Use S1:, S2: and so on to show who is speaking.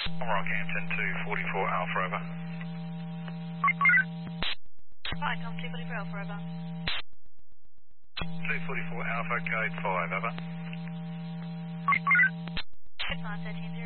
S1: Rockhampton 244 Alpha, over.
S2: Right, Tom 244 Alpha, over.
S1: 244 Alpha, code 5, over.
S2: 513